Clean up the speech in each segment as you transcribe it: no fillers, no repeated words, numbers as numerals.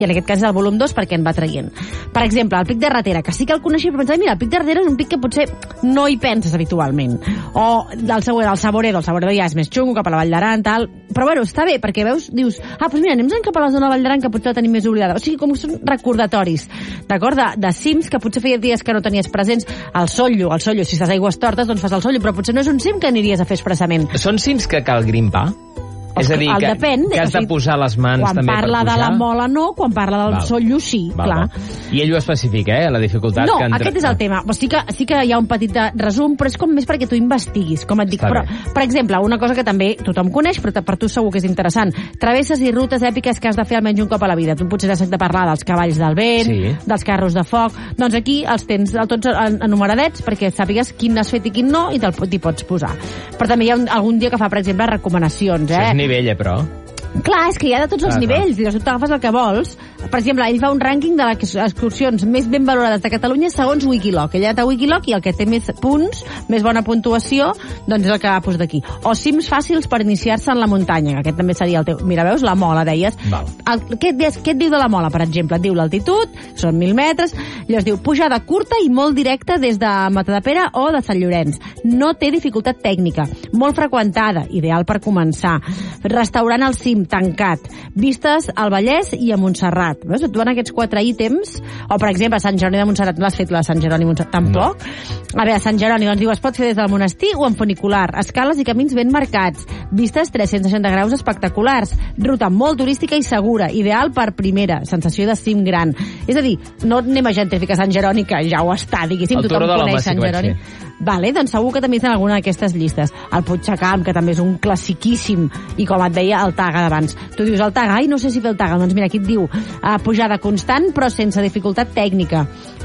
i en aquest cas és el volum 2 perquè en va traient. Per exemple, el Pic de Ratera, que sí que el coneixia, però pensava, mira, el Pic de Ratera és un pic que potser no hi penses habitualment. O el següent, el Saboredo ja és més xungo, cap a la Vall d'Aran, tal. Però bueno, està bé, perquè veus, dius, doncs mira, anem cap a la zona de Vall d'Aran, que potser la tenim més oblidada. O sigui, com són recordatoris, d'acord, de cims que potser feia dies que no tenies presents. El Sollo, si estàs a Aigüestortes, doncs fas el Sollo, però potser no és un cim que aniries a fer expressament. Són cims que cal grimpar? És a dir, que has de posar les mans també per pujar? Quan parla de la Mola no, quan parla del Sollo sí, clar. I ell ho especifica, la dificultat? No, aquest és el tema. Sí que hi ha un petit resum, però és com més perquè tu investiguis, com et dic. Però, per exemple, una cosa que també tothom coneix, però per tu segur que és interessant. Travesses i rutes èpiques que has de fer almenys un cop a la vida. Tu potser has de parlar dels cavalls del vent, dels carros de foc. Doncs aquí els tens tots enumeradets perquè sàpigues quin has fet i quin no i t'hi pots posar. Però també hi ha algun dia que fa, per exemple, recomanacions. Nivell, però. Clar, és que hi ha de tots els nivells, i tu t'agafes el que vols. Per exemple, ell fa un rànquing de les excursions més ben valorades de Catalunya segons Wikiloc. Ell ha de Wikiloc i el que té més punts, més bona puntuació, doncs és el que ha posat aquí. O cims fàcils per iniciar-se en la muntanya, que aquest també seria el teu. Mira, veus, la Mola, deies. Què et diu de la Mola, per exemple? Et diu l'altitud, són 1.000 metres, llavors diu pujada curta i molt directa des de Matadepera o de Sant Llorenç. No té dificultat tècnica, molt freqüentada, ideal per començar. Restaurant al cim, tancat. Vistes al Vallès i a Montserrat. Veus? Et donen aquests 4 ítems. O, per exemple, Sant Jeroni de Montserrat. No l'has fet, la de Sant Jeroni de Montserrat? Tampoc? No. A veure, Sant Jeroni, doncs diu, es pot fer des del monestir o en funicular. Escales i camins ben marcats. Vistes 360 graus espectaculars. Ruta molt turística i segura. Ideal per primera. Sensació de cim gran. És a dir, no anem a gentrificar Sant Jeroni, que ja ho està, diguéssim. Tothom coneix Sant Jeroni. Vale, doncs segur que també està en alguna d'aquestes llistes. El Puigxacamp, que també és un classiquíssim, i com et deia, el Taga d'abans. Tu dius el Taga, no sé si fer el Taga. Doncs mira, aquí et diu pujada constant però sense dificultat tècnica.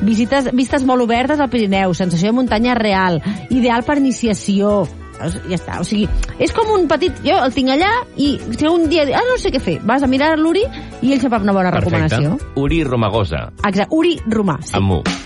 Vistes molt obertes al Pirineu, sensació de muntanya real, ideal per iniciació. Ja està, o sigui, és com un petit... Jo el tinc allà i si un dia... no sé què fer. Vas a mirar l'Uri i ell se'n fa una bona recomanació. Uri Romagosa. Exacte, Uri Romà. Sí. Amb U.